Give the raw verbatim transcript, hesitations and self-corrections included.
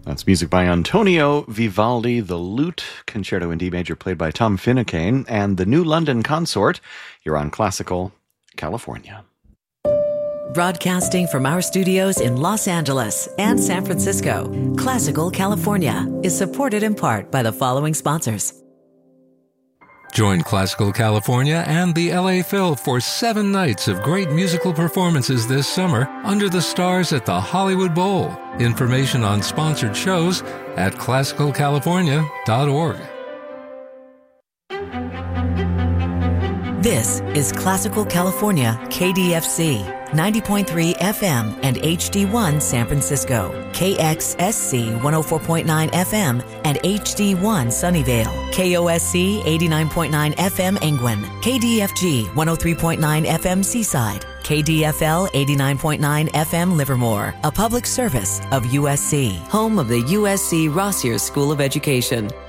That's music by Antonio Vivaldi, the Lute Concerto in D major played by Tom Finucane, and the New London Consort. You're on Classical California. Broadcasting from our studios in Los Angeles and San Francisco, Classical California is supported in part by the following sponsors. Join Classical California and the L A Phil for seven nights of great musical performances this summer under the stars at the Hollywood Bowl. Information on sponsored shows at classical california dot org. This is Classical California K D F C, ninety point three F M and H D one San Francisco, K X S C one oh four point nine F M and H D one Sunnyvale, K O S C eighty-nine point nine F M Angwin, K D F G one oh three point nine F M Seaside, K D F L eighty-nine point nine F M Livermore, a public service of U S C, home of the U S C Rossier School of Education.